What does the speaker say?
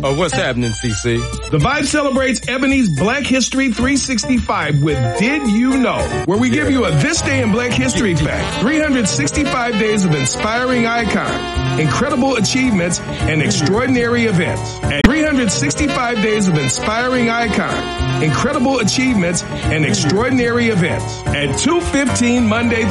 What's happening, CC? The Vibe celebrates Ebony's Black History 365 with Did You Know? Where we give you a This Day in Black History fact. 365 days of inspiring icons, incredible achievements, and extraordinary events. At 365 days of inspiring icons, incredible achievements, and extraordinary events. At 2:15 Monday